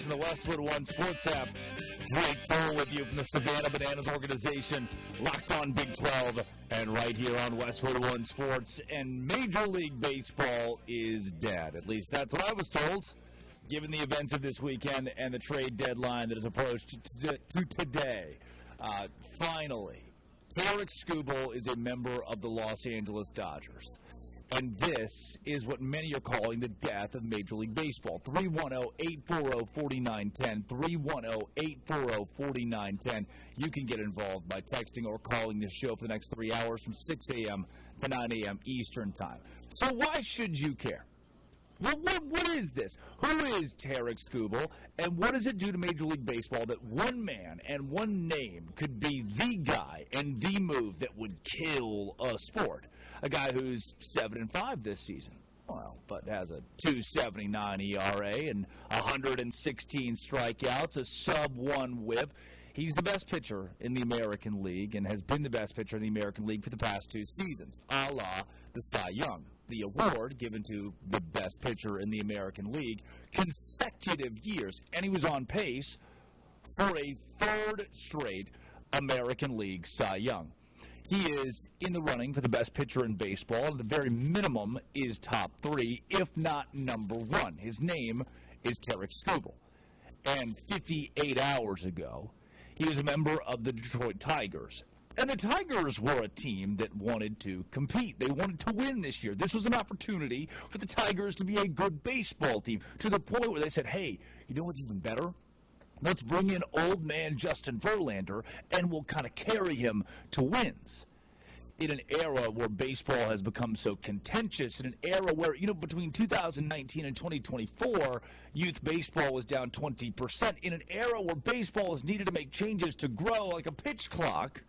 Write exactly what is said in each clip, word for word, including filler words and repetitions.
The Westwood One Sports app. Drake Toll with you from the Savannah Bananas organization, Locked On Big twelve, and right here on Westwood One Sports. And Major League Baseball is dead. At least that's what I was told, given the events of this weekend and the trade deadline that is approached to, to today. Uh, finally, Tarik Skubal is a member of the Los Angeles Dodgers. And this is what many are calling the death of Major League Baseball. three one zero, eight four zero, four nine one zero, three one zero, eight four zero, four nine one zero. You can get involved by texting or calling this show for the next three hours from six a.m. to nine a.m. Eastern Time. So why should you care? Well, what, what is this? Who is Tarik Skubal, and what does it do to Major League Baseball that one man and one name could be the guy and the move that would kill a sport? A guy who's seven and five this season, well, but has a two seventy-nine E R A and one hundred sixteen strikeouts, a sub one whip. He's the best pitcher in the American League and has been the best pitcher in the American League for the past two seasons, a la the Cy Young, the award given to the best pitcher in the American League consecutive years. And he was on pace for a third straight American League Cy Young. He is in the running for the best pitcher in baseball. At the very minimum is top three, if not number one. His name is Tarik Skubal. And fifty-eight hours ago, he was a member of the Detroit Tigers. And the Tigers were a team that wanted to compete. They wanted to win this year. This was an opportunity for the Tigers to be a good baseball team, to the point where they said, hey, you know what's even better? Let's bring in old man Justin Verlander, and we'll kind of carry him to wins. In an era where baseball has become so contentious, in an era where, you know, between two thousand nineteen and twenty twenty-four, youth baseball was down twenty percent. In an era where baseball has needed to make changes to grow like a pitch clock,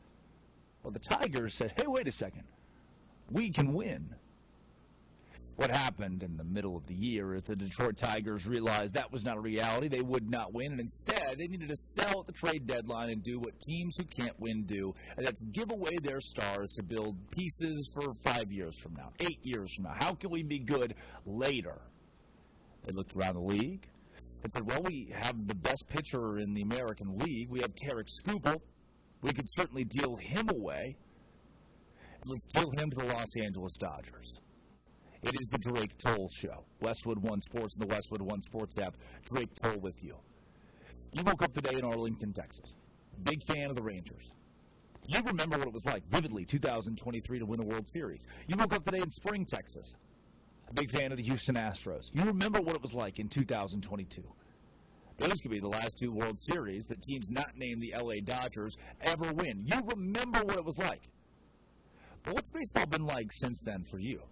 well, the Tigers said, hey, wait a second, we can win. What happened in the middle of the year is the Detroit Tigers realized that was not a reality. They would not win, and instead they needed to sell at the trade deadline and do what teams who can't win do, and that's give away their stars to build pieces for five years from now, eight years from now. How can we be good later? They looked around the league and said, well, we have the best pitcher in the American League. We have Tarik Skubal. We could certainly deal him away. And let's deal him to the Los Angeles Dodgers. It is the Drake Toll Show. Westwood One Sports and the Westwood One Sports app. Drake Toll with you. You woke up today in Arlington, Texas. Big fan of the Rangers. You remember what it was like, vividly, two thousand twenty-three to win a World Series. You woke up today in Spring, Texas. A big fan of the Houston Astros. You remember what it was like in two thousand twenty-two. Those could be the last two World Series that teams not named the L A Dodgers ever win. You remember what it was like. But what's baseball been like since then for you?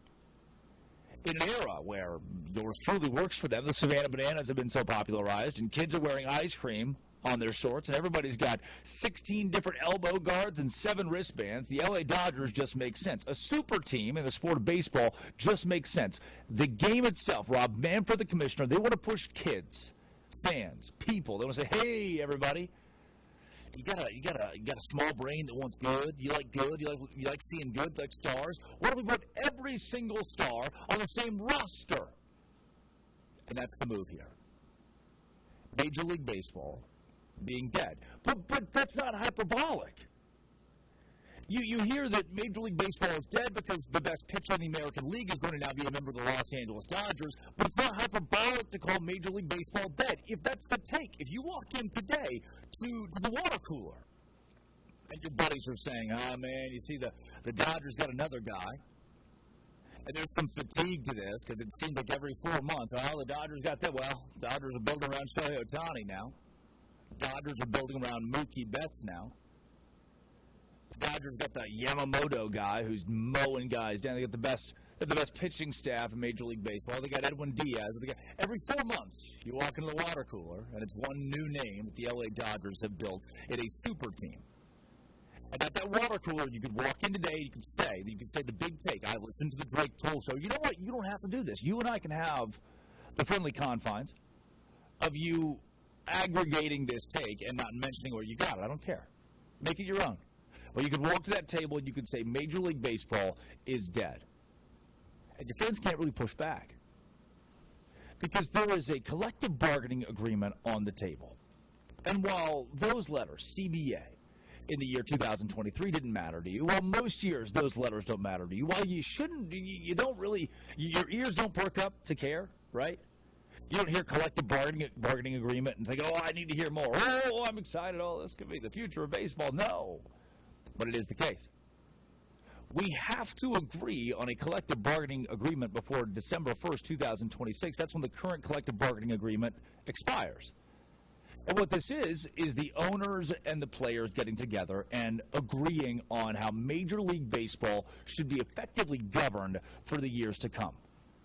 In an era where yours truly works for them, the Savannah Bananas have been so popularized, and kids are wearing ice cream on their shorts, and everybody's got sixteen different elbow guards and seven wristbands, the L A Dodgers just makes sense. A super team in the sport of baseball just makes sense. The game itself, Rob Manfred, the commissioner, they want to push kids, fans, people. They want to say, hey, everybody, You got a you got a you got a small brain that wants good. You like good. You like you like seeing good, like stars. What if we put every single star on the same roster? And that's the move here. Major League Baseball being dead, but but that's not hyperbolic. You you hear that Major League Baseball is dead because the best pitcher in the American League is going to now be a member of the Los Angeles Dodgers, but it's not hyperbolic to call Major League Baseball dead. If that's the take, if you walk in today to, to the water cooler and your buddies are saying, oh, man, you see the, the Dodgers got another guy, and there's some fatigue to this because it seems like every four months, oh, the Dodgers got that. Well, Dodgers are building around Shohei Ohtani now. Dodgers are building around Mookie Betts now. Dodgers got that Yamamoto guy who's mowing guys down. They got the best, they have the best pitching staff in Major League Baseball. They got Edwin Diaz. They got, every four months, you walk into the water cooler, and it's one new name that the L A Dodgers have built in a super team. And at that water cooler, you could walk in today, you could say, you could say the big take. I listened to the Drake Toll Show. You know what? You don't have to do this. You and I can have the friendly confines of you aggregating this take and not mentioning where you got it. I don't care. Make it your own. Well, you could walk to that table and you could say Major League Baseball is dead. And your fans can't really push back. Because there is a collective bargaining agreement on the table. And while those letters, C B A, in the year two thousand twenty-three didn't matter to you, while most years those letters don't matter to you, while you shouldn't, you, you don't really, your ears don't perk up to care, right? You don't hear collective bargaining, bargaining agreement and think, oh, I need to hear more. Oh, I'm excited. Oh, this could be the future of baseball. No, but it is the case. We have to agree on a collective bargaining agreement before December first, two thousand twenty-six. That's when the current collective bargaining agreement expires. And what this is, is the owners and the players getting together and agreeing on how Major League Baseball should be effectively governed for the years to come.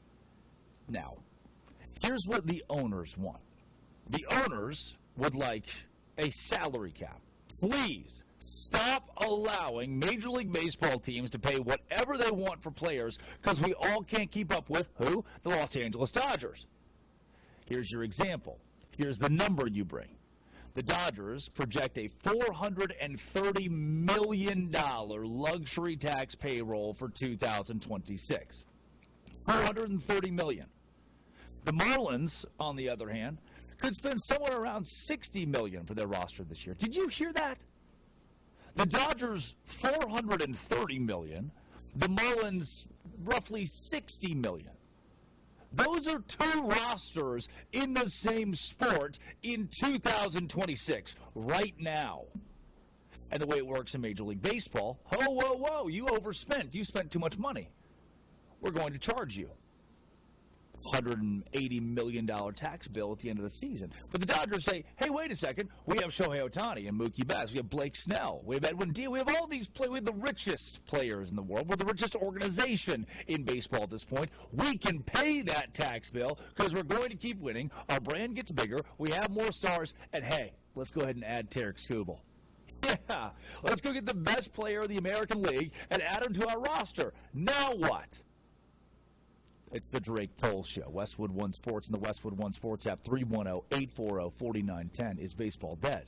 Now, here's what the owners want. The owners would like a salary cap. Please stop allowing Major League Baseball teams to pay whatever they want for players because we all can't keep up with who? The Los Angeles Dodgers. Here's your example. Here's the number you bring. The Dodgers project a four hundred thirty million dollars luxury tax payroll for two thousand twenty-six. four hundred thirty million dollars. The Marlins, on the other hand, could spend somewhere around sixty million dollars for their roster this year. Did you hear that? The Dodgers, four hundred thirty million dollars. The Marlins, roughly sixty million dollars. Those are two rosters in the same sport in two thousand twenty-six, right now. And the way it works in Major League Baseball, oh, whoa, whoa, you overspent. You spent too much money. We're going to charge you. one hundred eighty million dollars tax bill at the end of the season. But the Dodgers say, hey, wait a second. We have Shohei Ohtani and Mookie Betts. We have Blake Snell. We have Edwin Diaz. We have all these players. We have the richest players in the world. We're the richest organization in baseball at this point. We can pay that tax bill because we're going to keep winning. Our brand gets bigger. We have more stars. And, hey, let's go ahead and add Tarik Skubal. Yeah, let's go get the best player in the American League and add him to our roster. Now what? It's the Drake Toll Show. Westwood One Sports and the Westwood One Sports app. Three one zero, eight four zero, four nine one zero. Is baseball dead?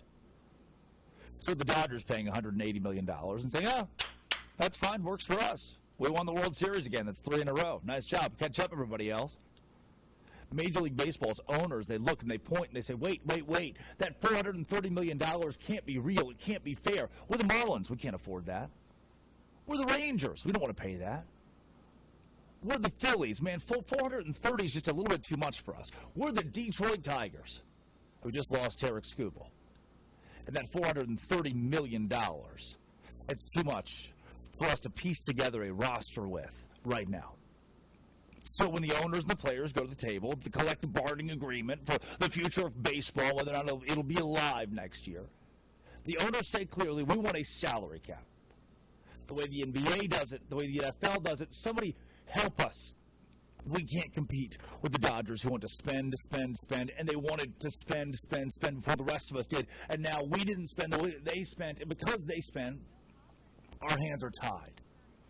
So the Dodgers paying one hundred eighty million dollars and saying, oh, that's fine, works for us. We won the World Series again. That's three in a row. Nice job. Catch up, everybody else. Major League Baseball's owners, they look and they point and they say, wait, wait, wait. That four hundred thirty million dollars can't be real. It can't be fair. We're the Marlins. We can't afford that. We're the Rangers. We don't want to pay that. We're the Phillies. Man, four hundred thirty is just a little bit too much for us. We're the Detroit Tigers. We just lost Tarik Skubal. And that four hundred thirty million dollars, it's too much for us to piece together a roster with right now. So when the owners and the players go to the table, the collective bargaining agreement for the future of baseball, whether or not it'll, it'll be alive next year, the owners say clearly, we want a salary cap. The way the N B A does it, the way the N F L does it, somebody help us. We can't compete with the Dodgers who want to spend, spend, spend, and they wanted to spend, spend, spend before the rest of us did. And now we didn't spend the way they spent, and because they spent, our hands are tied.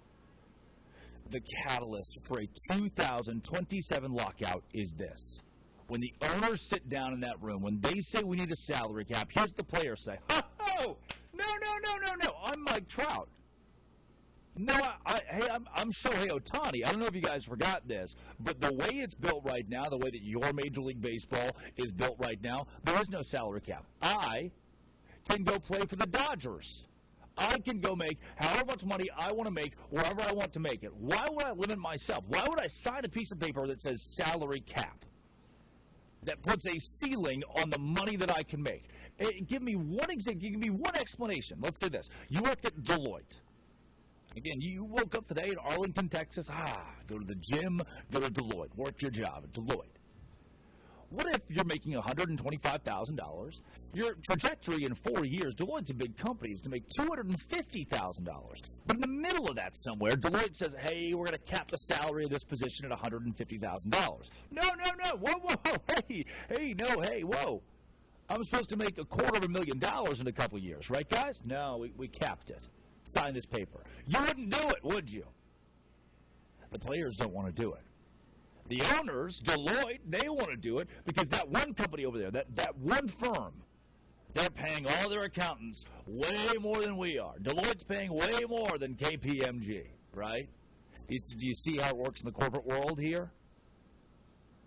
The catalyst for a two thousand twenty-seven lockout is this. When the owners sit down in that room, when they say we need a salary cap, here's what the players say. Oh, no, no, no, no, no. I'm Mike Trout. No, I, I, hey, I'm, I'm Shohei Ohtani. I don't know if you guys forgot this, but the way it's built right now, the way that your Major League Baseball is built right now, there is no salary cap. I can go play for the Dodgers. I can go make however much money I want to make wherever I want to make it. Why would I limit myself? Why would I sign a piece of paper that says salary cap that puts a ceiling on the money that I can make? It, give me one example. Give me one explanation. Let's say this. You work at Deloitte. Again, you woke up today in Arlington, Texas. Ah, go to the gym, go to Deloitte, work your job at Deloitte. What if you're making one hundred twenty-five thousand dollars? Your trajectory in four years, Deloitte's a big company, is to make two hundred fifty thousand dollars. But in the middle of that somewhere, Deloitte says, hey, we're going to cap the salary of this position at one hundred fifty thousand dollars. No, no, no. Whoa, whoa, hey, hey, no, hey, whoa. I'm supposed to make a quarter of a million dollars in a couple years, right, guys? No, we, we capped it. Sign this paper. You wouldn't do it, would you? The players don't want to do it. The owners, Deloitte, they want to do it because that one company over there, that, that one firm, they're paying all their accountants way more than we are. Deloitte's paying way more than K P M G, right? Do you see how it works in the corporate world here?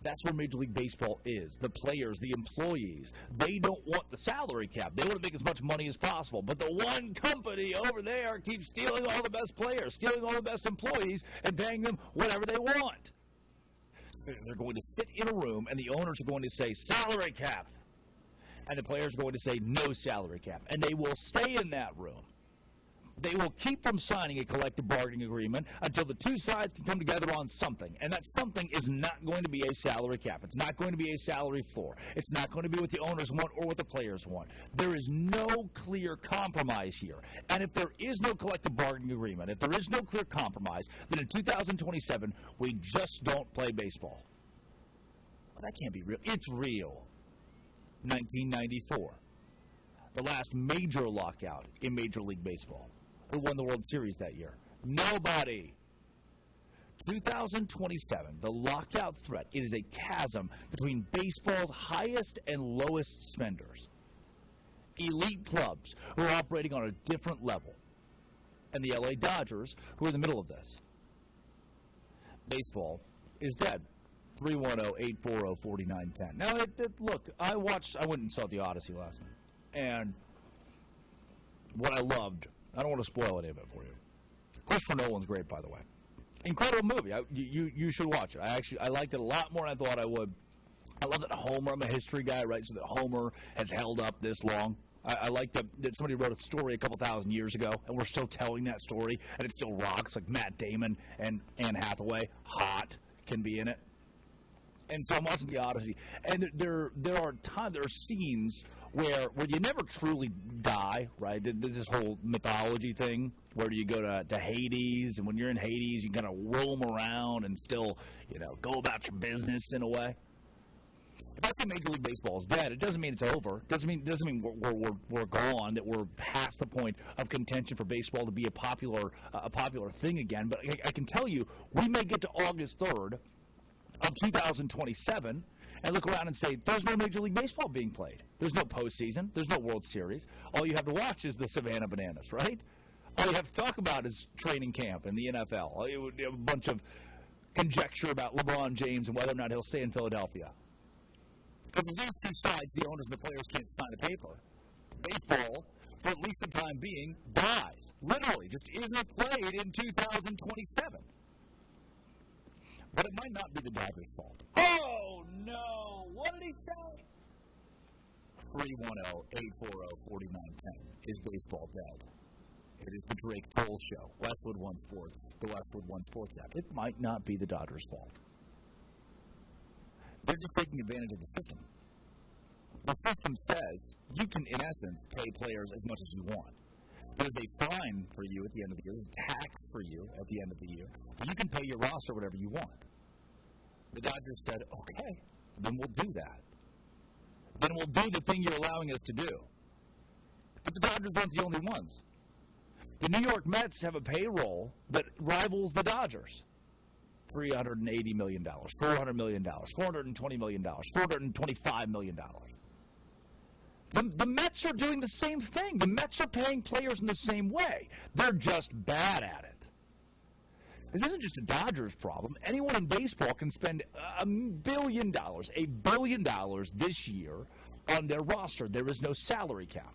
That's where Major League Baseball is. The players, the employees, they don't want the salary cap. They want to make as much money as possible. But the one company over there keeps stealing all the best players, stealing all the best employees, and paying them whatever they want. They're going to sit in a room, and the owners are going to say, salary cap. And the players are going to say, no salary cap. And they will stay in that room. They will keep from signing a collective bargaining agreement until the two sides can come together on something. And that something is not going to be a salary cap. It's not going to be a salary floor. It's not going to be what the owners want or what the players want. There is no clear compromise here. And if there is no collective bargaining agreement, if there is no clear compromise, then in two thousand twenty-seven, we just don't play baseball. Well, that can't be real. It's real. nineteen ninety-four. The last major lockout in Major League Baseball. Who won the World Series that year? Nobody. two thousand twenty-seven, the lockout threat, it is a chasm between baseball's highest and lowest spenders. Elite clubs who are operating on a different level. And the L A Dodgers, who are in the middle of this. Baseball is dead. three one zero, eight four zero, four nine one zero. Now, it, it, look, I watched, I went and saw The Odyssey last night. And what I loved, I don't want to spoil any of it for you. Christopher Nolan's great, by the way. Incredible movie. I, you you should watch it. I actually I liked it a lot more than I thought I would. I love that Homer, I'm a history guy, right? So that Homer has held up this long. I, I like that, that somebody wrote a story a couple thousand years ago, and we're still telling that story, and it still rocks. Like Matt Damon and Anne Hathaway, hot, can be in it. And so I'm watching The Odyssey, and there there are times, there are scenes where where you never truly die, right? There's this whole mythology thing where you go to, to Hades, and when you're in Hades, you kind of roam around and still, you know, go about your business in a way. If I say Major League Baseball is dead, it doesn't mean it's over. It doesn't mean it doesn't mean we're, we're we're gone, that we're past the point of contention for baseball to be a popular uh, a popular thing again. But I, I can tell you, we may get to August third of two thousand twenty-seven and look around and say, there's no Major League Baseball being played. There's no postseason. There's no World Series. All you have to watch is the Savannah Bananas, right? All you have to talk about is training camp and the N F L. You have a bunch of conjecture about LeBron James and whether or not he'll stay in Philadelphia. Because of these two sides, the owners and the players can't sign a paper. Baseball, for at least the time being, dies. Literally, just isn't played in two thousand twenty-seven. But it might not be the Dodgers' fault. Oh, no. What did he say? three one zero, eight four zero, four nine one zero. Is baseball dead? It is the Drake Toll Show. Westwood One Sports, the Westwood One Sports app. It might not be the Dodgers' fault. They're just taking advantage of the system. The system says you can, in essence, pay players as much as you want. There's a fine for you at the end of the year. There's a tax for you at the end of the year. But you can pay your roster whatever you want. The Dodgers said, okay, then we'll do that. Then we'll do the thing you're allowing us to do. But the Dodgers aren't the only ones. The New York Mets have a payroll that rivals the Dodgers. three hundred eighty million dollars, four hundred million dollars, four hundred twenty million dollars, four hundred twenty-five million dollars. The, the Mets are doing the same thing. The Mets are paying players in the same way. They're just bad at it. This isn't just a Dodgers problem. Anyone in baseball can spend a billion dollars, a billion dollars this year on their roster. There is no salary cap.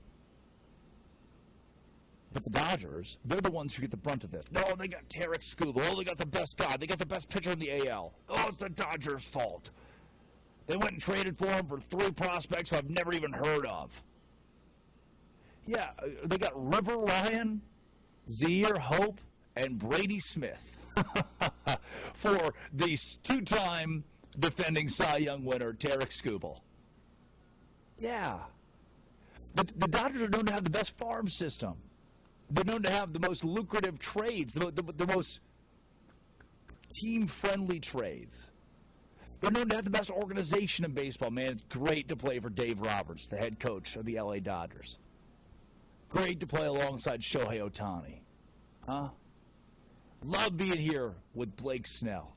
But the Dodgers, they're the ones who get the brunt of this. No, they got Tarik Skubal. Oh, they got the best guy. They got the best pitcher in the A L. Oh, it's the Dodgers' fault. They went and traded for him for three prospects who I've never even heard of. Yeah, they got River Ryan, Zaire Hope, and Brady Smith for the two-time defending Cy Young winner, Tarik Skubal. Yeah. The, the Dodgers are known to have the best farm system. They're known to have the most lucrative trades, the, the, the most team-friendly trades. They're known to have the best organization in baseball. Man, it's great to play for Dave Roberts, the head coach of the L A Dodgers. Great to play alongside Shohei Ohtani. Huh? Love being here with Blake Snell.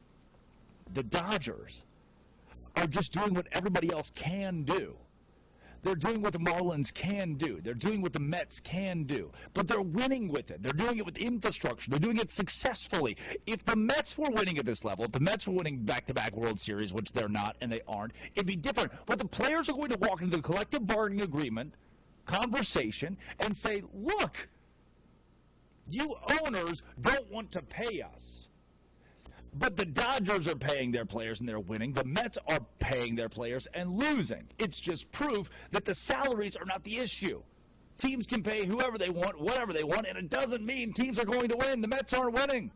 The Dodgers are just doing what everybody else can do. They're doing what the Marlins can do. They're doing what the Mets can do. But they're winning with it. They're doing it with infrastructure. They're doing it successfully. If the Mets were winning at this level, if the Mets were winning back-to-back World Series, which they're not and they aren't, it'd be different. But the players are going to walk into the collective bargaining agreement conversation and say, look, you owners don't want to pay us. But the Dodgers are paying their players and they're winning. The Mets are paying their players and losing. It's just proof that the salaries are not the issue. Teams can pay whoever they want, whatever they want, and it doesn't mean teams are going to win. The Mets aren't winning.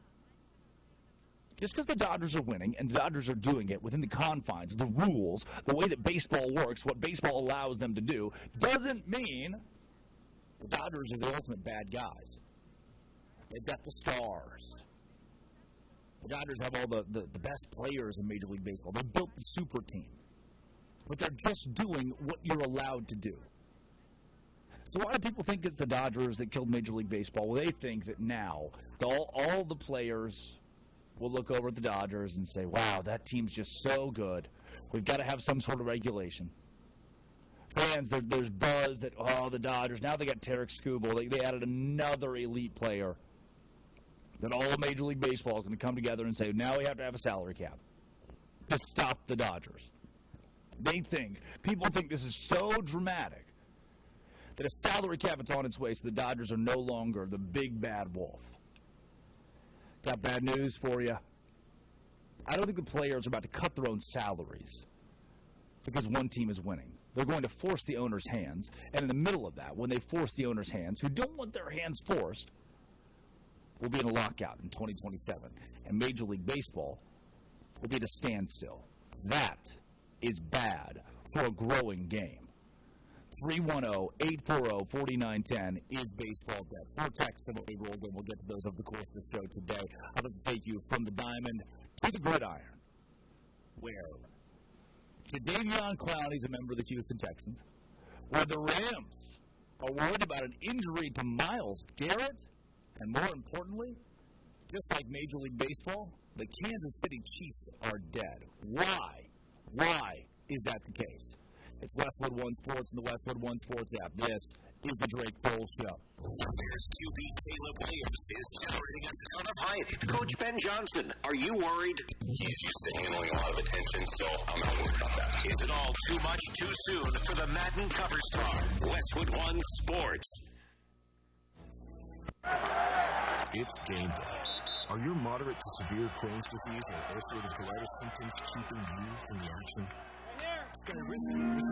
Just because the Dodgers are winning and the Dodgers are doing it within the confines, the rules, the way that baseball works, what baseball allows them to do, doesn't mean the Dodgers are the ultimate bad guys. They've got the stars. The Dodgers have all the, the, the best players in Major League Baseball. They built the super team. But they're just doing what you're allowed to do. So a lot of people think it's the Dodgers that killed Major League Baseball. Well, they think that now all, all the players will look over at the Dodgers and say, wow, that team's just so good. We've got to have some sort of regulation. Fans, there, there's buzz that, oh, the Dodgers, now they got Tarek Skubal. They, they added another elite player. That all of Major League Baseball is going to come together and say, now we have to have a salary cap to stop the Dodgers. They think, people think this is so dramatic that a salary cap is on its way so the Dodgers are no longer the big bad wolf. Got bad news for you. I don't think the players are about to cut their own salaries because one team is winning. They're going to force the owner's hands, and in the middle of that, when they force the owner's hands, who don't want their hands forced, we'll be in a lockout in twenty twenty-seven, and Major League Baseball will be at a standstill. That is bad for a growing game. three one zero, eight four zero, four nine one zero is baseball death. Four texts and a rolled in. We'll get to those over the course of the show today. I'd like to take you from the diamond to the gridiron, where Jadeveon Clowney's a member of the Houston Texans, where the Rams are worried about an injury to Myles Garrett. And more importantly, just like Major League Baseball, the Kansas City Chiefs are dead. Why? Why is that the case? It's Westwood One Sports and the Westwood One Sports app. This is the Drake Toll Show. Bears Q B Caleb Williams is generating a ton of hype. Coach Ben Johnson, are you worried? He's used to handling a lot of attention, so I'm not worried about that. Is it all too much too soon for the Madden cover star? Westwood One Sports. It's game day. Are your moderate to severe Crohn's disease or ulcerative colitis symptoms keeping you from the action? It's kind of risky.